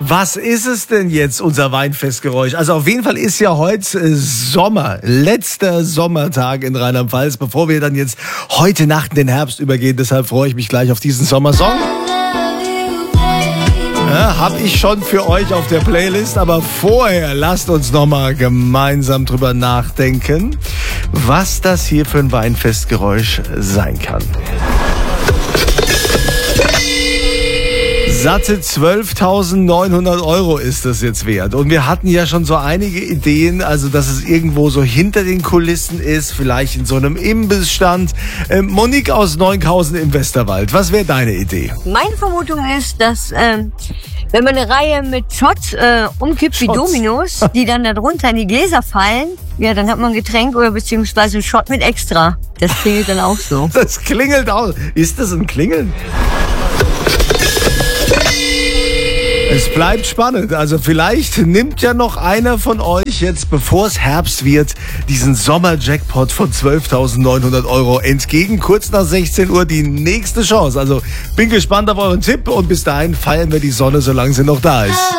Was ist es denn jetzt, unser Weinfestgeräusch? Also auf jeden Fall ist ja heute Sommer, letzter Sommertag in Rheinland-Pfalz, bevor wir dann jetzt heute Nacht in den Herbst übergehen. Deshalb freue ich mich gleich auf diesen Sommersong. Ja, hab ich schon für euch auf der Playlist, aber vorher lasst uns noch mal gemeinsam drüber nachdenken, was das hier für ein Weinfestgeräusch sein kann. Satte 12.900 € ist das jetzt wert. Und wir hatten ja schon so einige Ideen, also dass es irgendwo so hinter den Kulissen ist, vielleicht in so einem Imbissstand. Monique aus Neunkausen im Westerwald, was wäre deine Idee? Meine Vermutung ist, dass wenn man eine Reihe mit Shots umkippt wie Dominos, die dann darunter in die Gläser fallen, ja, dann hat man ein Getränk oder beziehungsweise einen Shot mit extra. Das klingelt dann auch so. Das klingelt auch. Ist das ein Klingeln? Es bleibt spannend. Also vielleicht nimmt ja noch einer von euch jetzt, bevor es Herbst wird, diesen Sommer-Jackpot von 12.900 € entgegen. Kurz nach 16 Uhr die nächste Chance. Also bin gespannt auf euren Tipp und bis dahin feiern wir die Sonne, solange sie noch da ist.